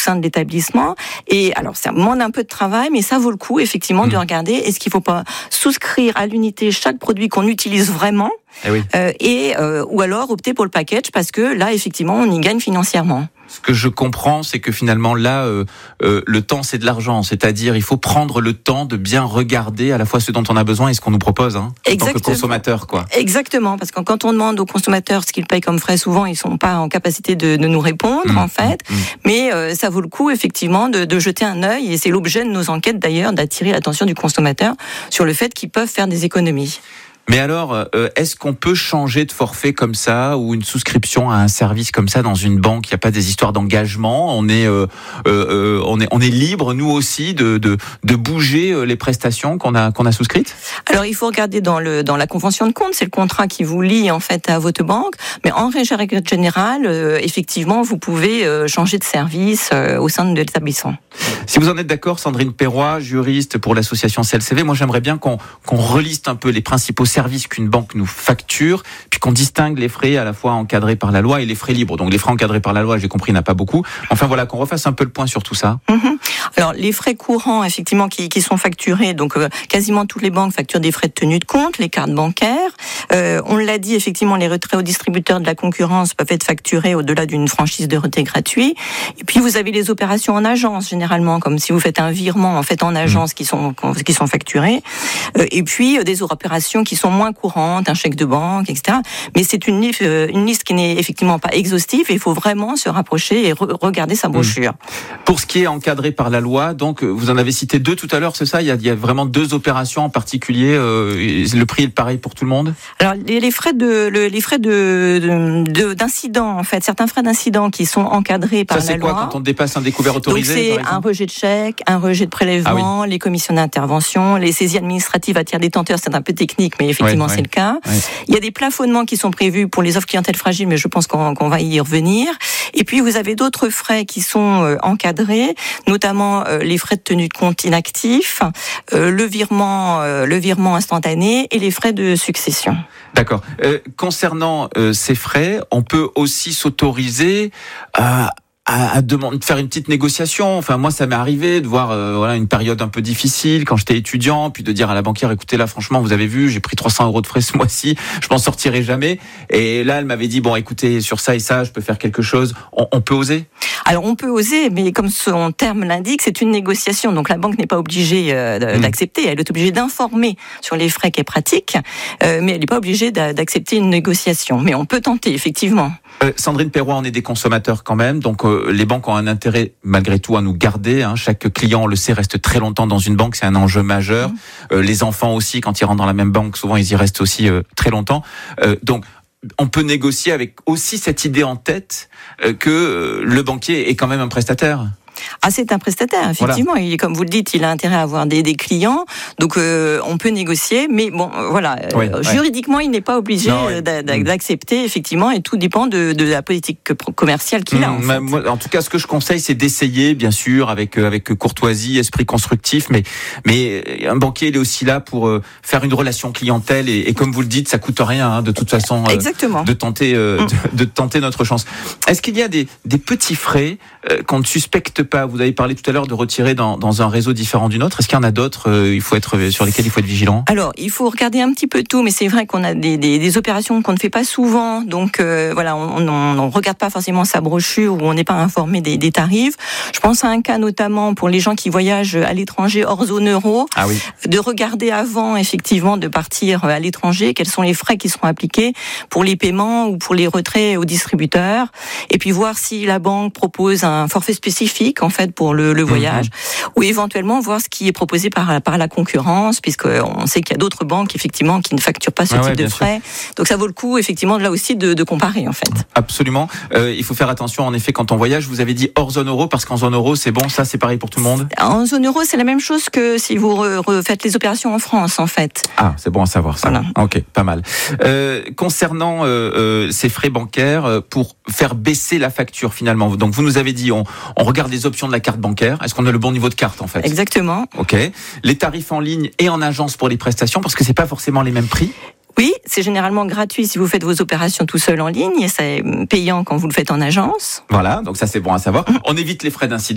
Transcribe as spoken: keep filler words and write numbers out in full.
sein de l'établissement. Et alors, ça demande un peu de travail, mais ça vaut le coup, effectivement, mmh. de regarder est-ce qu'il ne faut pas souscrire à l'unité chaque produit qu'on utilise vraiment, eh oui. euh, et, euh, ou alors opter pour le package, parce que là, effectivement, on y gagne financièrement. Ce que je comprends, c'est que finalement, là, euh, euh, le temps, c'est de l'argent. C'est-à-dire, il faut prendre le temps de bien regarder à la fois ce dont on a besoin et ce qu'on nous propose, hein, en tant que consommateur, quoi. Exactement, parce que quand on demande aux consommateurs ce qu'ils payent comme frais, souvent, ils sont pas en capacité de, de nous répondre, mmh, en fait. Mmh. Mais euh, ça vaut le coup, effectivement, de, de jeter un œil. Et c'est l'objet de nos enquêtes, d'ailleurs, d'attirer l'attention du consommateur sur le fait qu'ils peuvent faire des économies. Mais alors, euh, est-ce qu'on peut changer de forfait comme ça ou une souscription à un service comme ça dans une banque? Il n'y a pas des histoires d'engagement. On est, euh, euh, on est, on est libre, nous aussi, de de, de bouger les prestations qu'on a qu'on a souscrites. Alors, il faut regarder dans le dans la convention de compte. C'est le contrat qui vous lie en fait à votre banque. Mais en règle générale, euh, effectivement, vous pouvez euh, changer de service euh, au sein de l'établissement. Si vous en êtes d'accord, Sandrine Perroy, juriste pour l'association C L C V, moi j'aimerais bien qu'on qu'on reliste un peu les principaux services qu'une banque nous facture, puis qu'on distingue les frais à la fois encadrés par la loi et les frais libres. Donc les frais encadrés par la loi, j'ai compris, il n'y en a pas beaucoup. Enfin voilà, qu'on refasse un peu le point sur tout ça. Mmh. Alors les frais courants, effectivement, qui, qui sont facturés, donc euh, quasiment toutes les banques facturent des frais de tenue de compte, les cartes bancaires. Euh, on l'a dit, effectivement, les retraits aux distributeurs de la concurrence peuvent être facturés au-delà d'une franchise de retrait gratuit. Et puis vous avez les opérations en agence, généralement, comme si vous faites un virement en fait en agence, mmh. qui sont qui sont facturés. Euh, et puis euh, des opérations qui sont moins courantes, un chèque de banque, et cetera. Mais c'est une, euh, une liste qui n'est effectivement pas exhaustive et il faut vraiment se rapprocher et re- regarder sa brochure. Mmh. Pour ce qui est encadré par la loi, donc vous en avez cité deux tout à l'heure, c'est ça? Il y a, il y a vraiment deux opérations en particulier. Euh, le prix est pareil pour tout le monde? Alors les, les frais de le, les frais de, de, de d'incident, en fait, certains frais d'incident qui sont encadrés par ça, la loi. Ça c'est quoi quand on dépasse un découvert autorisé? Donc c'est un rejet de chèque, un rejet de prélèvement, ah oui. les commissions d'intervention, les saisies administratives à tiers détenteurs, c'est un peu technique, mais effectivement ouais, c'est ouais. le cas. Ouais. Il y a des plafonnements qui sont prévus pour les offres clientèle fragiles, mais je pense qu'on, qu'on va y revenir. Et puis vous avez d'autres frais qui sont euh, encadrés, notamment euh, les frais de tenue de compte inactifs, euh, le virement, euh, le virement instantané et les frais de succession. D'accord. Euh, concernant euh, ces frais, on peut aussi s'autoriser à à, à demander de faire une petite négociation. Enfin, moi, ça m'est arrivé de voir euh, voilà une période un peu difficile quand j'étais étudiant, puis de dire à la banquière, écoutez, là, franchement, vous avez vu, j'ai pris trois cents euros de frais ce mois-ci, je m'en sortirai jamais. Et là, elle m'avait dit, bon, écoutez, sur ça et ça, je peux faire quelque chose. On, on peut oser? Alors, on peut oser, mais comme son terme l'indique, c'est une négociation. Donc, la banque n'est pas obligée euh, d'accepter. Elle est obligée d'informer sur les frais qu'elle pratique, euh, mais elle n'est pas obligée d'accepter une négociation. Mais on peut tenter, effectivement. Euh, Sandrine Perroy, on est des consommateurs quand même, donc euh, les banques ont un intérêt malgré tout à nous garder. Hein. Chaque client, on le sait, reste très longtemps dans une banque, c'est un enjeu majeur. Mmh. Euh, les enfants aussi, quand ils rentrent dans la même banque, souvent ils y restent aussi euh, très longtemps. Euh, donc on peut négocier avec aussi cette idée en tête euh, que euh, le banquier est quand même un prestataire. Ah, c'est un prestataire, effectivement. Voilà. Il, comme vous le dites, il a intérêt à avoir des, des clients. Donc, euh, on peut négocier. Mais bon, euh, voilà. Oui, euh, juridiquement, ouais. il n'est pas obligé non, ouais. d'a, d'a, d'accepter, effectivement. Et tout dépend de, de la politique commerciale qu'il a, en mmh, fait. Moi, en tout cas, ce que je conseille, c'est d'essayer, bien sûr, avec, avec courtoisie, esprit constructif. Mais, mais un banquier, il est aussi là pour euh, faire une relation clientèle. Et, et comme vous le dites, ça coûte rien, hein, de toute façon, euh, Exactement. de tenter, euh, mmh. de, de tenter notre chance. Est-ce qu'il y a des, des petits frais euh, qu'on ne suspecte pas? Vous avez parlé tout à l'heure de retirer dans, dans un réseau différent du nôtre. Est-ce qu'il y en a d'autres euh, il faut être, sur lesquels il faut être vigilant? Alors, il faut regarder un petit peu tout, mais c'est vrai qu'on a des, des, des opérations qu'on ne fait pas souvent. Donc, euh, voilà, on ne regarde pas forcément sa brochure ou on n'est pas informé des, des tarifs. Je pense à un cas notamment pour les gens qui voyagent à l'étranger hors zone euro. Ah oui. De regarder avant, effectivement, de partir à l'étranger, quels sont les frais qui seront appliqués pour les paiements ou pour les retraits aux distributeurs. Et puis voir si la banque propose un forfait spécifique, en fait, pour le, le voyage, mmh. ou éventuellement voir ce qui est proposé par, par la concurrence, puisqu'on sait qu'il y a d'autres banques, effectivement, qui ne facturent pas ce ah type ouais, de frais. Sûr. Donc ça vaut le coup, effectivement, là aussi, de, de comparer, en fait. Absolument. Euh, il faut faire attention, en effet, quand on voyage. Vous avez dit hors zone euro, parce qu'en zone euro, c'est bon, ça, c'est pareil pour tout le monde? En zone euro, c'est la même chose que si vous re, refaites les opérations en France, en fait. Ah, c'est bon à savoir, ça. Voilà. Ok, pas mal. Euh, concernant euh, euh, ces frais bancaires, pour faire baisser la facture, finalement, donc vous nous avez dit, on, on regarde les options de la carte bancaire. Est-ce qu'on a le bon niveau de carte, en fait? Exactement. Ok. Les tarifs en ligne et en agence pour les prestations, parce que c'est pas forcément les mêmes prix? Oui, c'est généralement gratuit si vous faites vos opérations tout seul en ligne et c'est payant quand vous le faites en agence. Voilà, donc ça c'est bon à savoir. On évite les frais d'incident.